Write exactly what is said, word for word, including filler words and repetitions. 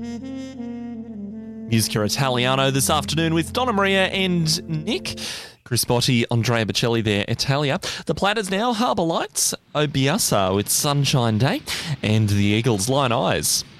Musica Italiano this afternoon with Donna Maria and Nick. Chris Botti, Andrea Bocelli there, Italia. The Platters now, Harbour Lights, Obiasso, it's Sunshine Day, and the Eagles, Lion Eyes.